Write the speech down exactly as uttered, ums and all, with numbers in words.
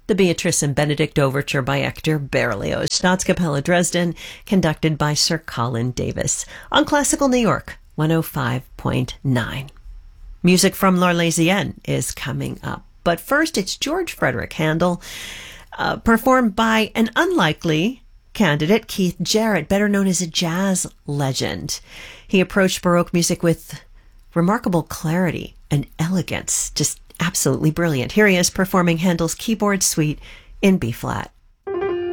the Beatrice and Benedict Overture by Hector Berlioz, Staatskapelle Dresden, conducted by Sir Colin Davis, on Classical New York, one oh five point nine. Music from L'Arlésienne is coming up. But first, it's George Frederick Handel, uh, performed by an unlikely candidate, Keith Jarrett, better known as a jazz legend. He approached Baroque music with remarkable clarity and elegance, just absolutely brilliant. Here he is performing Handel's keyboard suite in B-flat.